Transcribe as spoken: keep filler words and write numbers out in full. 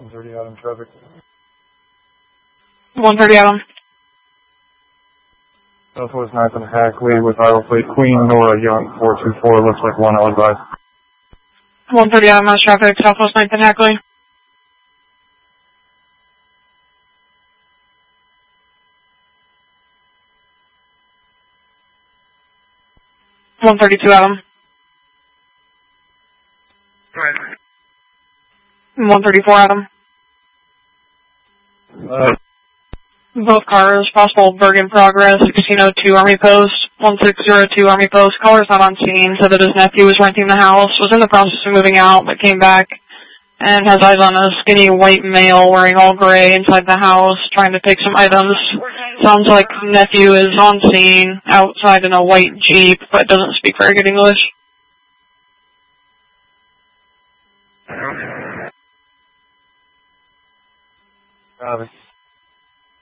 one thirty Adam traffic. one thirty Adam. Southwest ninth and Hackley with Iowa plate Queen Nora Young four two four, looks like one L advice. one thirty Adam, mass traffic, Southwest ninth and Hackley. one thirty-two Adam. Right. one thirty-four Adam. Uh, Both cars, possible Bergen progress, sixteen oh two Army Post, one six zero two Army Post. Caller's not on scene, said that his nephew was renting the house, was in the process of moving out, but came back and has eyes on a skinny white male wearing all gray inside the house, trying to take some items. Sounds like nephew is on scene, outside in a white Jeep, but doesn't speak very good English. Copy.